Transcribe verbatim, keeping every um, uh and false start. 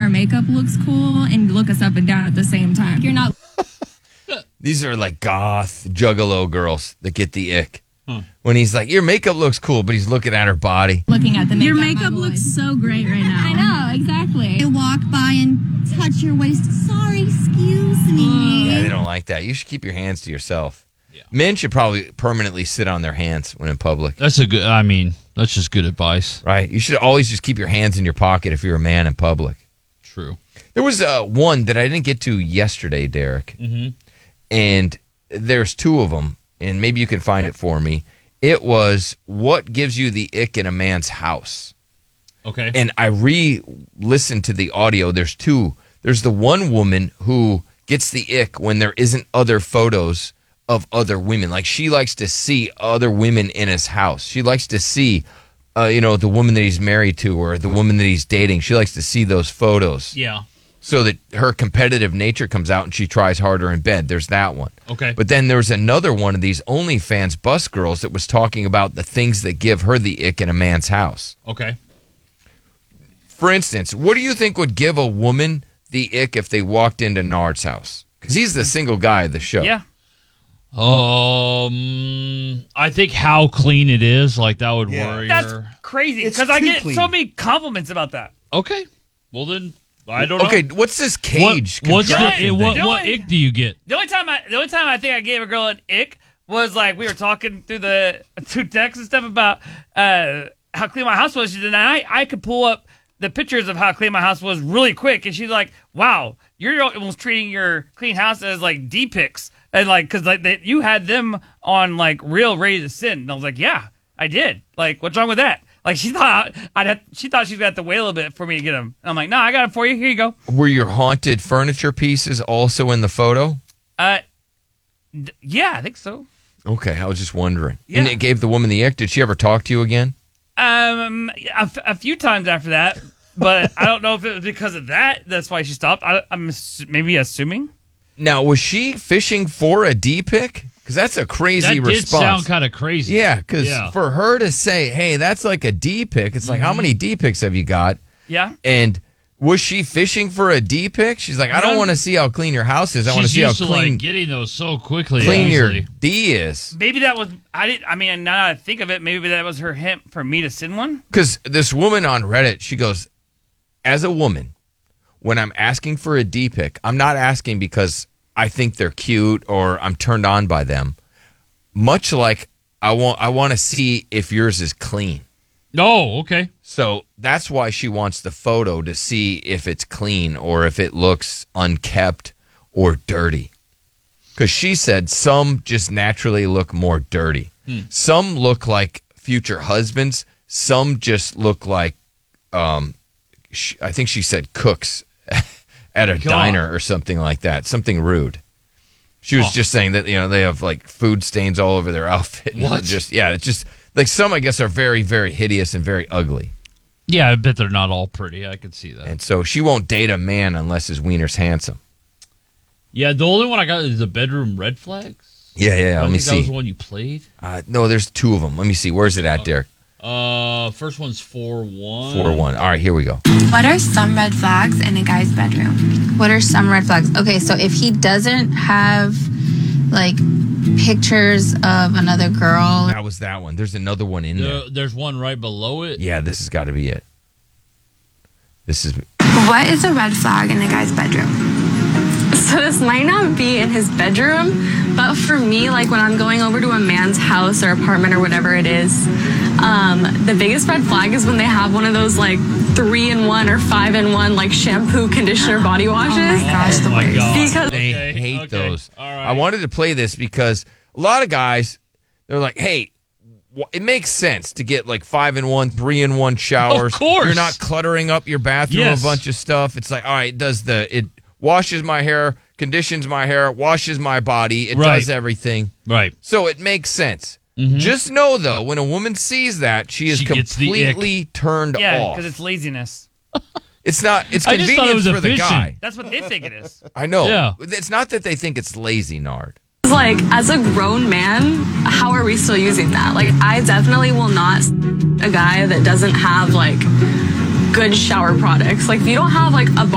our makeup looks cool and look us up and down at the same time. You're not. These are like goth juggalo girls that get the ick. Hmm. When he's like, your makeup looks cool, but he's looking at her body. Looking at the makeup. Your makeup looks so great right now. I know, exactly. They walk by and touch your waist. Sorry, excuse me. Yeah, they don't like that. You should keep your hands to yourself. Yeah. Men should probably permanently sit on their hands when in public. That's a good, I mean, that's just good advice. Right? You should always just keep your hands in your pocket if you're a man in public. True. There was uh, one that I didn't get to yesterday, Derek. Mm-hmm. And there's two of them, and maybe you can find it for me. It was, what gives you the ick in a man's house? Okay. And I re-listened to the audio. There's two. There's the one woman who gets the ick when there isn't other photos of other women. Like, she likes to see other women in his house. She likes to see, uh, you know, the woman that he's married to or the woman that he's dating. She likes to see those photos. Yeah. So that her competitive nature comes out and she tries harder in bed. There's that one. Okay. But then there's another one of these OnlyFans bus girls that was talking about the things that give her the ick in a man's house. Okay. For instance, what do you think would give a woman the ick if they walked into Nard's house? Because he's the single guy of the show. Yeah. Um, I think how clean it is, like that would Yeah. worry That's her. crazy It's because I too get clean. so many compliments about that. Okay. Well then, I don't Okay, know. what's this cage? What, what's the, contraption eh, thing? what, thing? what ick do you get? The only time I the only time I think I gave a girl an ick was like we were talking through the through text and stuff about uh, how clean my house was, and I I could pull up the pictures of how clean my house was really quick, and she's like, "Wow, you're almost treating your clean house as like D pics." And like, because like they, you had them on like real ready to sin, and I was like, yeah, I did. Like, what's wrong with that? Like, she thought I'd have, she thought she'd have to wait a little bit for me to get them. I'm like, no, I got them for you. Here you go. Were your haunted furniture pieces also in the photo? Uh, d- yeah, I think so. Okay, I was just wondering. Yeah. And it gave the woman the ick. Did she ever talk to you again? Um, a, f- a few times after that, but I don't know if it was because of that. That's why she stopped. I, I'm ass- maybe assuming. Now, was she fishing for a D pic? Because that's a crazy That did response. sound kind of crazy. Yeah, because Yeah. for her to say, hey, that's like a D pic, it's like, how many D pics have you got? Yeah. And was she fishing for a D pic? She's like, I don't None- want to see how clean your house is. I want to She's see how used to clean, like getting those so quickly. clean your easily. D is. Maybe that was, I didn't, I mean, now that I think of it, maybe that was her hint for me to send one. Because this woman on Reddit, she goes, as a woman, when I'm asking for a D pic, I'm not asking because I think they're cute or I'm turned on by them. Much like I want, I want to see if yours is clean. Oh, okay. So that's why she wants the photo to see if it's clean or if it looks unkept or dirty. Because she said some just naturally look more dirty. Hmm. Some look like future husbands. Some just look like, um, sh- I think she said cooks at a God. diner or something like that. Something rude. She was Oh. just saying that, you know, they have like food stains all over their outfit. and What? Just yeah, it's just like some I guess are very, very hideous and very ugly. Yeah, I bet they're not all pretty. I could see that. And so she won't date a man unless his wiener's handsome. Yeah, the only one I got is the bedroom red flags. Yeah, yeah. I Let me think that was see. the one you played. Uh, no, there's two of them. Let me see. Where's it at, Derek? Uh, first one's four one. Four one. All right, here we go. What are some red flags in a guy's bedroom? What are some red flags? Okay, so if he doesn't have like pictures of another girl, That was that one. There's another one in there. There, there's one right below it. Yeah, this has got to be it. This is What is a red flag in a guy's bedroom? So this might not be in his bedroom, but for me, like when I'm going over to a man's house or apartment or whatever it is, um, the biggest red flag is when they have one of those like three in one or five in one like shampoo, conditioner, body washes. Oh my gosh, the Oh my worst. God. Because they Okay, hate okay. those. All right. I wanted to play this because a lot of guys, they're like, hey, wh- it makes sense to get like five in one, three in one showers. Of course. You're not cluttering up your bathroom Yes. a bunch of stuff. It's like, all right, it does the, it washes my hair, conditions my hair, washes my body. It Right. does everything. Right. So it makes sense. Just know though, when a woman sees that, she is She gets the ick. completely turned Yeah, off. because it's laziness. It's not, it's I just thought it convenience was for the efficient. guy. That's what they think it is. I know. Yeah. It's not that they think it's lazy, Nard. like as a grown man, how are we still using that? Like I definitely will not a guy that doesn't have like good shower products. Like if you don't have like a